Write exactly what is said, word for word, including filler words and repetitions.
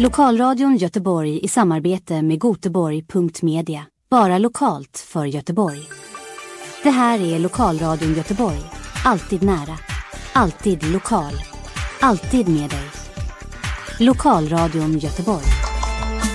Lokalradion Göteborg i samarbete med Göteborg punkt media. Bara lokalt för Göteborg. Det här är Lokalradion Göteborg. Alltid nära. Alltid lokal. Alltid med dig. Lokalradion Göteborg.